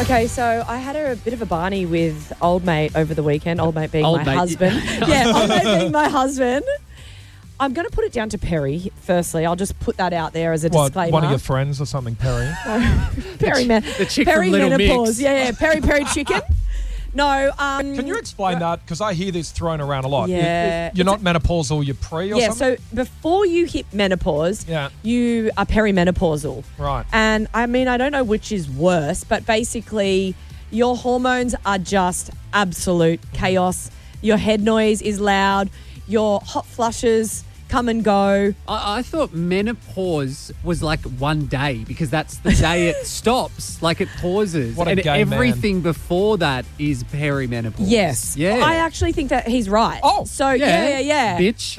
Okay, so I had a bit of a barney with old mate over the weekend. Old mate being my husband. Yeah, old mate being my husband. I'm going to put it down to Perry, firstly. I'll just put that out there as a disclaimer. One of your friends or something, Perry? Perry, the chick Perry from Little menopause. Mix. Yeah, Perry chicken. No. Can you explain that? Because I hear this thrown around a lot. Yeah. You're not menopausal, you're pre or something? So before you hit menopause, Yeah. you are perimenopausal. Right. And I mean, I don't know which is worse, but basically your hormones are just absolute chaos. Your head noise is loud. Your hot flushes come and go. I thought menopause was like one day because that's the day it stops, like it pauses. What a and gay man. everything before that is perimenopause. Yes. Yeah. I actually think that he's right. Oh. So, yeah. Bitch.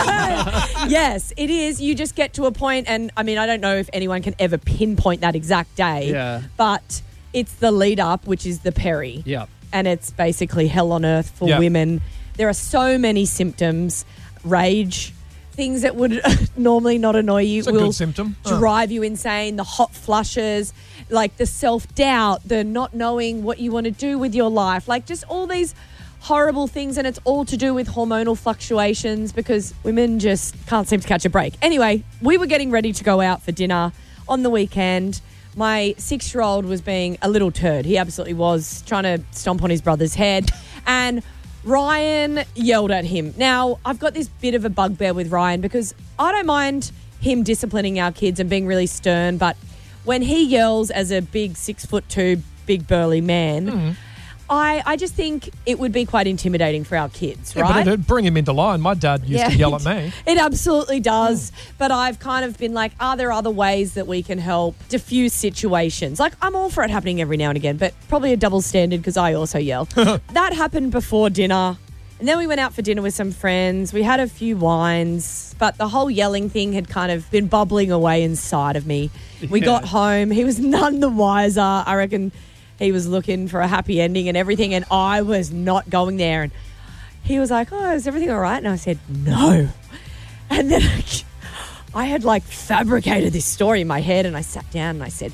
Yes, it is. You just get to a point, and I mean, I don't know if anyone can ever pinpoint that exact day. Yeah. But it's the lead up, which is the peri. Yeah. And it's basically hell on earth for Yeah. women. There are so many symptoms. Rage, things that would normally not annoy you It's a will good symptom. drive you insane. The hot flushes, like the self-doubt, the not knowing what you want to do with your life, like just all these horrible things, and it's all to do with hormonal fluctuations because women just can't seem to catch a break. Anyway, we were getting ready to go out for dinner on the weekend. My 6-year-old was being a little turd. He absolutely was, trying to stomp on his brother's head. And Ryan yelled at him. Now, I've got this bit of a bugbear with Ryan because I don't mind him disciplining our kids and being really stern, but when he yells as a big 6'2", big burly man, I just think it would be quite intimidating for our kids, Yeah, right? but it'd bring him into line. My dad used to yell at me. It absolutely does. But I've kind of been like, are there other ways that we can help diffuse situations? Like, I'm all for it happening every now and again, but probably a double standard because I also yell. That happened before dinner. And then we went out for dinner with some friends. We had a few wines, but the whole yelling thing had kind of been bubbling away inside of me. We got home. He was none the wiser. I reckon he was looking for a happy ending and everything, and I was not going there. And he was like, oh, is everything all right? And I said, no. And then I had like fabricated this story in my head, and I sat down and I said,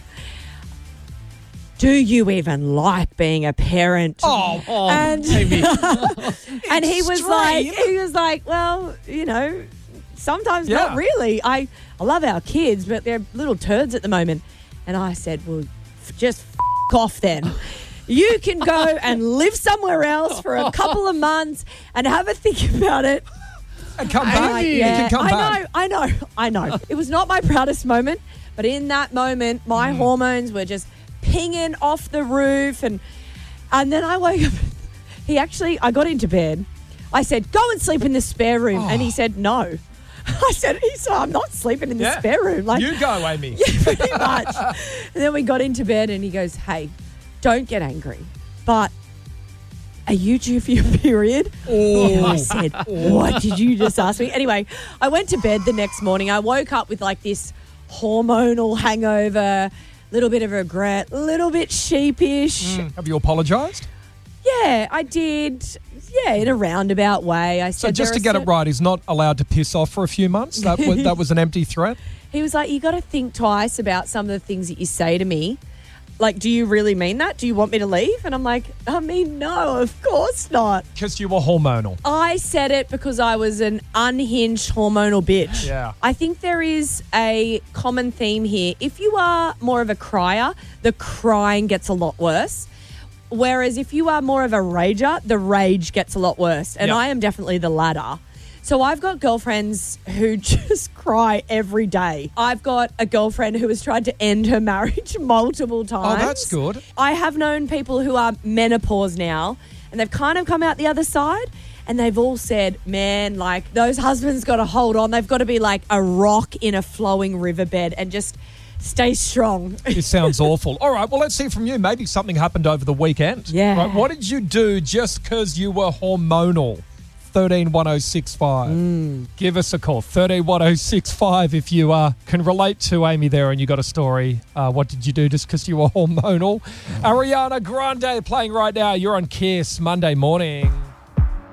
do you even like being a parent? Oh, and, Amy. and he was like, well, you know, sometimes not really. I love our kids, but they're little turds at the moment. And I said, well, just off then. You can go and live somewhere else for a couple of months and have a think about it. And come back. You can come back. I know. It was not my proudest moment, but in that moment, my hormones were just pinging off the roof. And then I woke up. I got into bed. I said, go and sleep in the spare room. And he said, no. I said, I'm not sleeping in the spare room. Like, you go, Amy. Yeah, pretty much. And then we got into bed and he goes, hey, don't get angry, but are you due for your period? And I said, what did you just ask me? Anyway, I went to bed the next morning. I woke up with like this hormonal hangover, little bit of regret, a little bit sheepish. Have you apologised? Yeah, I did. Yeah, in a roundabout way. I said. So just to get it right, he's not allowed to piss off for a few months? That was an empty threat? He was like, you got to think twice about some of the things that you say to me. Like, do you really mean that? Do you want me to leave? And I'm like, I mean, no, of course not. Because you were hormonal. I said it because I was an unhinged hormonal bitch. Yeah. I think there is a common theme here. If you are more of a crier, the crying gets a lot worse. Whereas if you are more of a rager, the rage gets a lot worse. And I am definitely the latter. So I've got girlfriends who just cry every day. I've got a girlfriend who has tried to end her marriage multiple times. Oh, that's good. I have known people who are menopause now, and they've kind of come out the other side, and they've all said, man, like, those husbands got to hold on. They've got to be like a rock in a flowing riverbed and just stay strong. It sounds awful. All right, well, let's hear from you. Maybe something happened over the weekend. Yeah. Right, what did you do just because you were hormonal? 131065. Give us a call. 131065 if you can relate to Amy there and you got a story. What did you do just because you were hormonal? Ariana Grande playing right now. You're on Kiss Monday morning.